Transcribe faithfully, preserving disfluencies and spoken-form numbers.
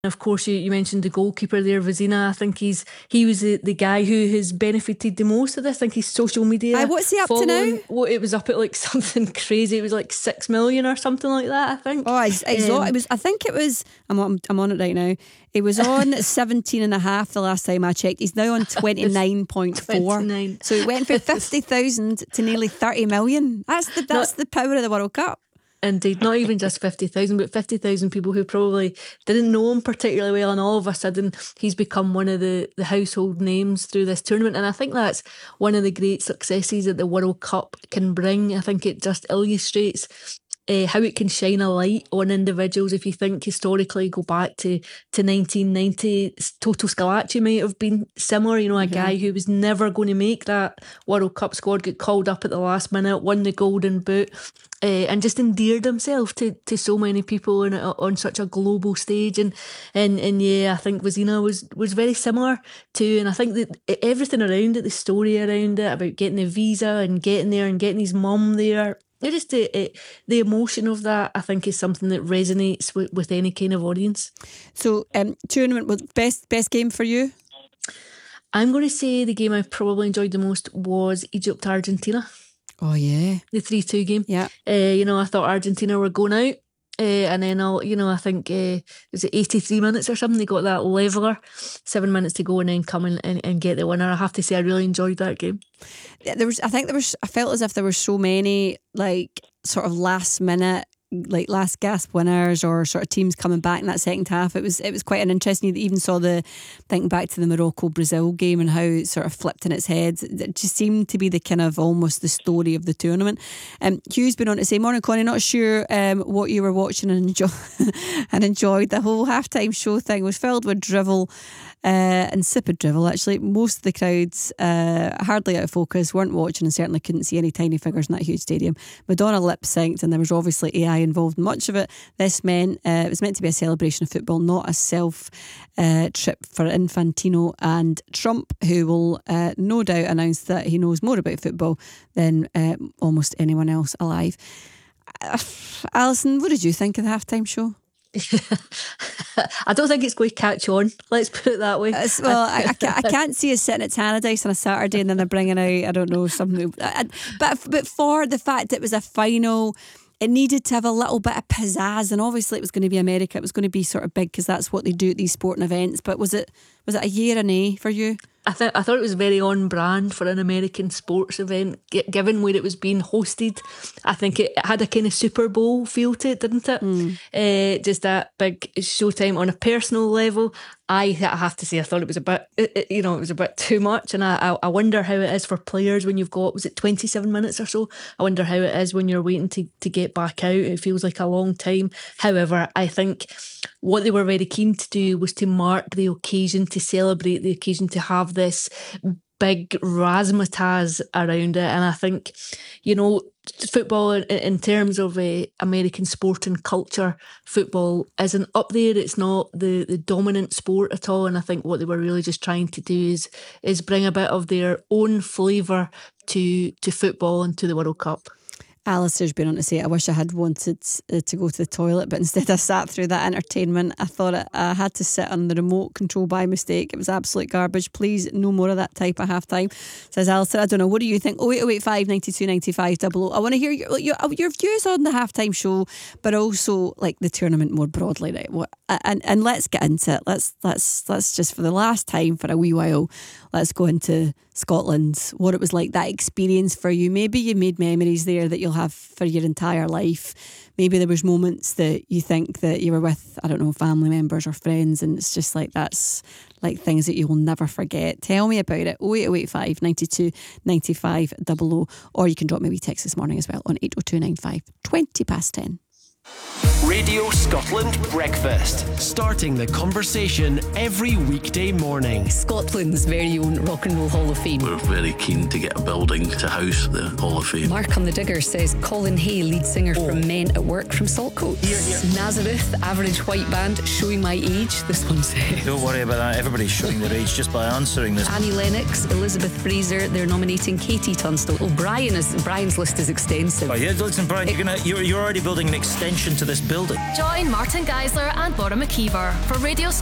Of course, you, you mentioned the goalkeeper there, Vizina. I think he's he was the, the guy who has benefited the most of this. I think his social media. Aye, what's he up to now? Well, it was up at like something crazy. It was like six million or something like that, I think. Oh, it's, it's um, it was. I think it was. I'm on. I'm on it right now. It was on seventeen and a half the last time I checked. He's now on twenty nine point four. So it went from fifty thousand to nearly thirty million. That's the that's Not, the power of the World Cup. Indeed, not even just fifty thousand, but fifty thousand people who probably didn't know him particularly well, and all of a sudden he's become one of the, the household names through this tournament. And I think that's one of the great successes that the World Cup can bring. I think it just illustrates Uh, how it can shine a light on individuals. If you think historically, go back to, to nineteen ninety, Toto Scalacci might have been similar, you know, a mm-hmm. guy who was never going to make that World Cup squad, got called up at the last minute, won the Golden Boot, uh, and just endeared himself to, to so many people on, on such a global stage. And, and and yeah, I think Vizina was, was very similar too. And I think that everything around it, the story around it, about getting the visa and getting there and getting his mum there, It just the, it, the emotion of that, I think, is something that resonates with, with any kind of audience. So, um, tournament was best best game for you? I'm going to say the game I probably enjoyed the most was Egypt Argentina. Oh yeah, the three two game. Yeah, uh, you know, I thought Argentina were going out. Uh, and then I'll, you know, I think uh, was it eighty-three minutes or something? They got that leveler, seven minutes to go, and then come in and, and get the winner. I have to say, I really enjoyed that game. There was, I think there was, I felt as if there were so many like sort of last minute, like last gasp winners or sort of teams coming back in that second half. It was it was quite an interesting. You even saw the thinking back to the Morocco Brazil game and how it sort of flipped in its head. It just seemed to be the kind of almost the story of the tournament. Um, Hugh's been on to say, morning Connie, not sure um, what you were watching and enjoy and enjoyed. The whole halftime show thing was filled with drivel. Uh, insipid drivel actually. Most of the crowds uh, hardly out of focus, weren't watching and certainly couldn't see any tiny figures in that huge stadium. Madonna lip synced and there was obviously A I involved in much of it. This meant uh, it was meant to be a celebration of football, not a self uh, trip for Infantino and Trump, who will uh, no doubt announce that he knows more about football than uh, almost anyone else alive. uh, Alison, what did you think of the halftime show? I don't think it's going to catch on, let's put it that way. Uh, well, I, I, can't, I can't see us sitting at Tannadice on a Saturday and then they're bringing out, I don't know, something. But, but for the fact it was a final, it needed to have a little bit of pizzazz, and obviously it was going to be America, it was going to be sort of big because that's what they do at these sporting events. But was it was it a year and a for you? I think I thought it was very on brand for an American sports event, given where it was being hosted. I think it had a kind of Super Bowl feel to it, didn't it? Mm. Uh, just that big showtime. On a personal level, I have to say I thought it was a bit, you know, it was a bit too much. And I, I wonder how it is for players when you've got, was it twenty-seven minutes or so? I wonder how it is when you're waiting to, to get back out. It feels like a long time. However, I think what they were very keen to do was to mark the occasion, to celebrate the occasion, to have this big razzmatazz around it. And I think, you know, football in, in terms of uh, American sport and culture, football isn't up there. It's not the, the dominant sport at all. And I think what they were really just trying to do is is bring a bit of their own flavour to to football and to the World Cup. Alistair's been on to say, I wish I had wanted uh, to go to the toilet, but instead I sat through that entertainment. I thought it, I had to sit on the remote control by mistake. It was absolute garbage. Please, no more of that type of halftime. Says Alistair, I don't know, what do you think? oh eight oh eight five, nine two, nine five, double oh. I want to hear your, your your views on the halftime show, but also like the tournament more broadly, right? What, and and let's get into it. Let's let's let's just for the last time for a wee while, let's go into Scotland, what it was like, that experience for you. Maybe you made memories there that you'll have for your entire life. Maybe there was moments that you think that you were with, I don't know, family members or friends, and it's just like, that's like things that you will never forget. Tell me about it. oh eight oh eight five, nine two, nine five, double oh, or you can drop me a wee text this morning as well on eight oh two nine five, twenty past ten. Radio Scotland Breakfast, starting the conversation every weekday morning. Scotland's very own Rock and Roll Hall of Fame. We're very keen to get a building to house the Hall of Fame. Mark on the Digger says Colin Hay, lead singer oh. from Men at Work from Saltcoats. Here, here. Nazareth, average white band, showing my age. This one says. Don't worry about that. Everybody's showing their age just by answering this. Annie Lennox, Elizabeth Fraser. They're nominating Katie Tunstall. Oh, Brian is Brian's list is extensive. Oh yeah, listen, Brian, you're gonna you're you're already building an extension to this building. Join Martin Geisler and Laura McKeever for Radio